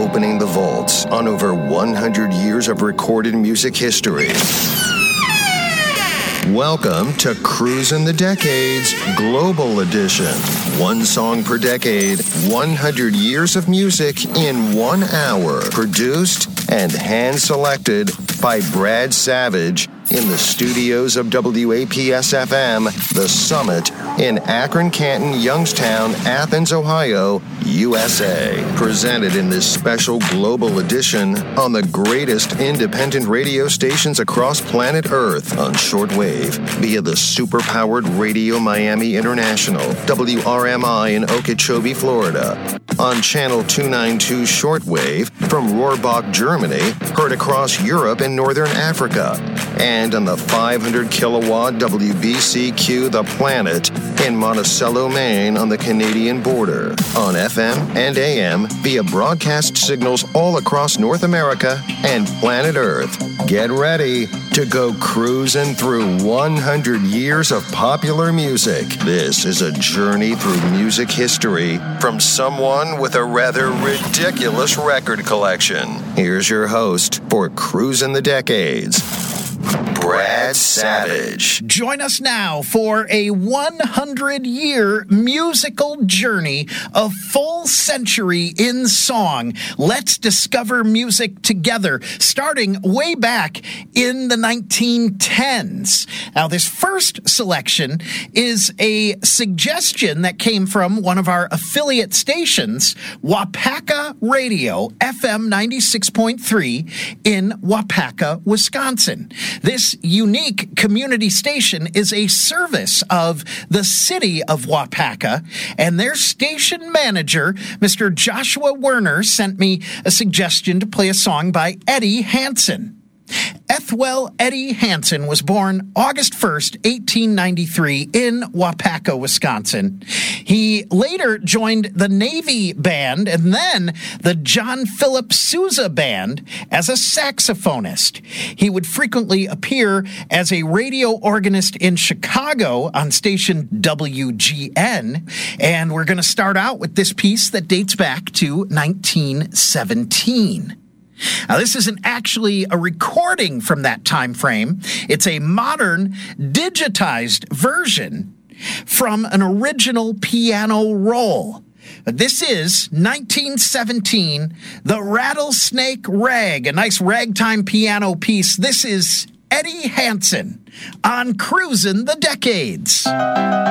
opening the vaults on over 100 years of recorded music history. Welcome to Cruisin' the Decades Global Edition. One song per decade, 100 years of music in 1 hour. Produced and hand-selected by Brad Savage in the studios of WAPS-FM, The Summit in Akron, Canton, Youngstown, Athens, Ohio, USA. Presented in this special global edition on the greatest independent radio stations across planet Earth on shortwave via the super-powered Radio Miami International, WRMI in Okeechobee, Florida. On Channel 292 shortwave from Rohrbach, Germany, heard across Europe and Northern Africa. And on the 500 kilowatt WBCQ The Planet in Monticello, Maine on the Canadian border. On FM and AM via broadcast signals all across North America and planet Earth. Get ready to go cruising through 100 years of popular music. This is a journey through music history from someone with a rather ridiculous record collection. Here's your host for Cruisin' the Decades, Brad Savage. Join us now for a 100-year musical journey, a full century in song. Let's discover music together, starting way back in the 1910s. Now, this first selection is a suggestion that came from one of our affiliate stations, Wapaka Radio, FM 96.3 in Wapaka, Wisconsin. This unique community station is a service of the city of Wapaka, and their station manager, Mr. Joshua Werner, sent me a suggestion to play a song by Eddie Hansen. Ethwell Eddie Hansen was born August 1st, 1893 in Wapaka, Wisconsin. He later joined the Navy Band and then the John Philip Sousa Band as a saxophonist. He would frequently appear as a radio organist in Chicago on station WGN, and we're going to start out with this piece that dates back to 1917. Now, this isn't actually a recording from that time frame. It's a modern, digitized version from an original piano roll. This is 1917, The Rattlesnake Rag, a nice ragtime piano piece. This is Eddie Hansen on Cruisin' the Decades.